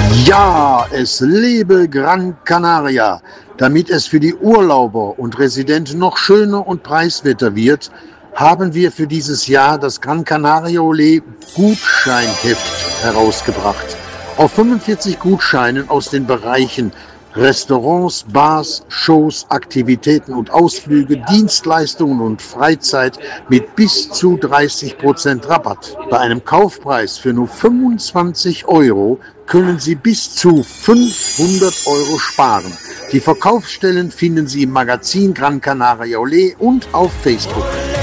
Ja, es lebe Gran Canaria. Damit es für die Urlauber und Residenten noch schöner und preiswerter wird, haben wir für dieses Jahr das Gran Canaria Ole Gutscheinheft herausgebracht. Auf 45 Gutscheinen aus den Bereichen Restaurants, Bars, Shows, Aktivitäten und Ausflüge, Dienstleistungen und Freizeit mit bis zu 30% Rabatt. Bei einem Kaufpreis für nur 25 Euro können Sie bis zu 500 Euro sparen. Die Verkaufsstellen finden Sie im Magazin Gran Canaria Ole und auf Facebook.